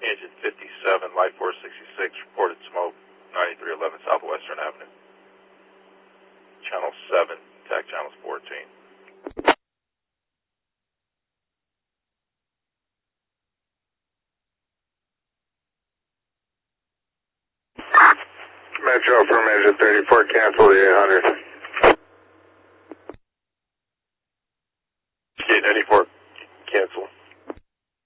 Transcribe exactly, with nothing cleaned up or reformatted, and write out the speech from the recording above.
Engine fifty-seven, Light four sixty-six, reported smoke, ninety-three eleven Southwestern Avenue. Channel seven, T A C channels fourteen. Metro from engine thirty-four, cancel the eight hundred. Skate ninety-four, cancel.